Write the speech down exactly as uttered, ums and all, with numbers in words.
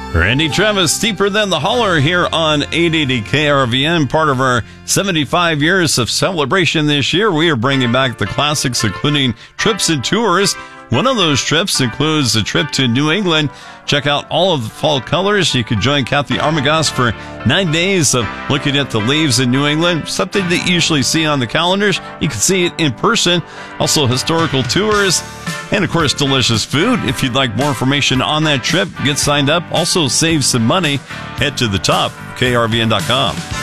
Randy Travis, Steeper Than the Holler here on eight eighty K R V N. Part of our seventy-five years of celebration this year, we are bringing back the classics, including trips and tours. One of those trips includes a trip to New England. Check out all of the fall colors. You can join Kathy Armagost for nine days of looking at the leaves in New England, something that you usually see on the calendars. You can see it in person. Also historical tours, and of course delicious food. If you'd like more information on that trip, get signed up. Also save some money. Head to the top, K R V N dot com.